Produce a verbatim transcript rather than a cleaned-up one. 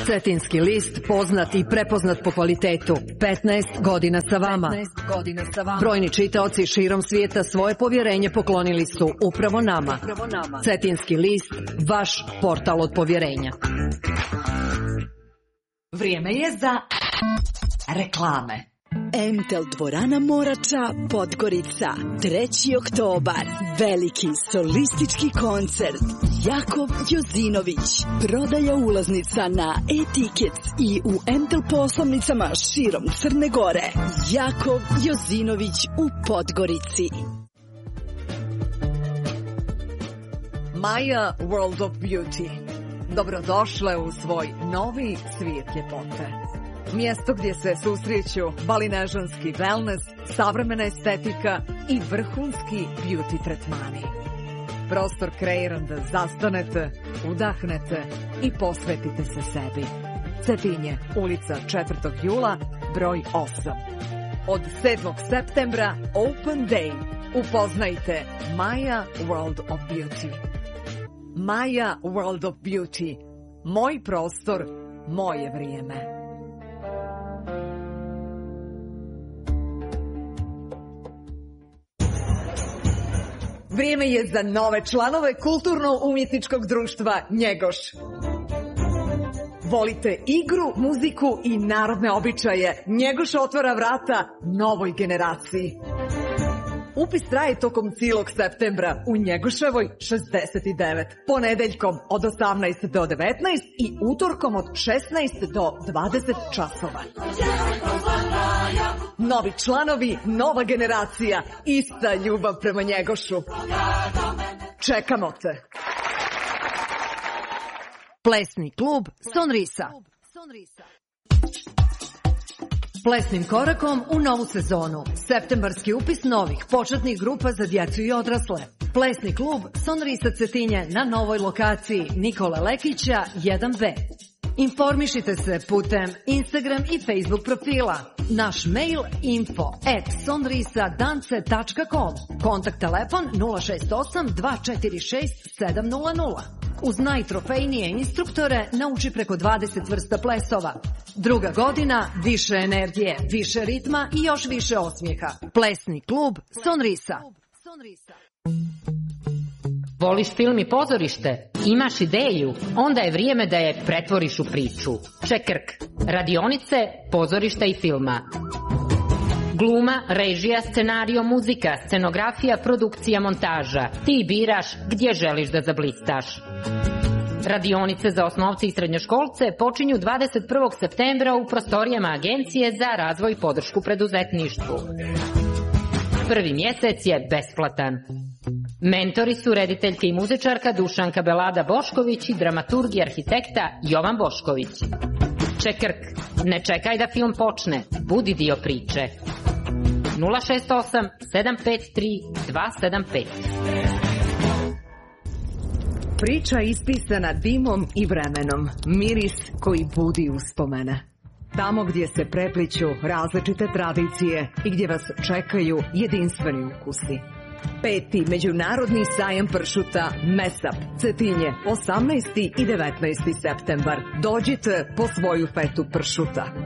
Cetinski list, poznat i prepoznat po kvalitetu. petnaest godina sa vama. Brojni čitaoci širom svijeta svoje povjerenje poklonili su upravo nama. Cetinski list, vaš portal od povjerenja. Vrijeme je za reklame. Emtel dvorana Morača, Podgorica, treći oktobar, veliki solistički koncert, Jakov Jozinović, prodaja ulaznica na e-tickets i u Emtel poslovnicama širom Crne Gore, Jakov Jozinović u Podgorici. Maya World of Beauty. Dobrodošle u svoj novi svijet ljepote. Mjesto gdje se susreću balinežanski wellness, savremena estetika i vrhunski beauty tretmani. Prostor kreiran da zastanete, udahnete i posvetite se sebi. Cetinje, ulica četvrtog jula, broj osam. Od sedmog septembra, Open Day. Upoznajte Maya World of Beauty. Maya World of Beauty. Moj prostor, moje vrijeme. Vrijeme je za nove članove kulturno-umjetničkog društva Njegoš. Volite igru, muziku i narodne običaje? Njegoš otvara vrata novoj generaciji. Upis traje tokom cijelog septembra u Njegoševoj šezdeset devet, ponedeljkom od osamnaest do devetnaest i utorkom od šesnaest do dvadeset časova. Novi članovi, nova generacija, ista ljubav prema Njegošu. Čekamo te. Plesni klub Sonrisa. Plesnim korakom u novu sezonu. Septembarski upis novih početnih grupa za djecu i odrasle. Plesni klub Sonrisa Cetinje na novoj lokaciji Nikole Lekića jedan be. Informišite se putem Instagram i Facebook profila. Naš mail info at sonrisadance tačka com. Kontakt telefon nula šest osam dva četiri šest sedam nula nula. Uz najtrofejnije instruktore nauči preko dvadeset vrsta plesova. Druga godina, više energije, više ritma i još više osmijeha. Plesni klub Sonrisa. Voliš film i pozorište? Imaš ideju? Onda je vrijeme da je pretvoriš u priču. Čekrk. Radionice, pozorišta i filma. Gluma, režija, scenario, muzika, scenografija, produkcija, montaža. Ti biraš gdje želiš da zablistaš. Radionice za osnovce i srednjoškolce počinju dvadeset prvog septembra u prostorijama Agencije za razvoj i podršku preduzetništvu. Prvi mjesec je besplatan. Mentori su rediteljka i muzičarka Dušanka Belada Bošković i dramaturg i arhitekta Jovan Bošković. Čekrk. Ne čekaj da film počne. Budi dio priče. nula šest osam sedam pet tri dva sedam pet. Priča ispisana dimom i vremenom. Miris koji budi uspomene. Tamo gdje se prepliću različite tradicije i gdje vas čekaju jedinstveni ukusi. Peti međunarodni sajam pršuta Mesap, Cetinje, osamnaesti i devetnaesti septembar. Dođite po svoju fetu pršuta.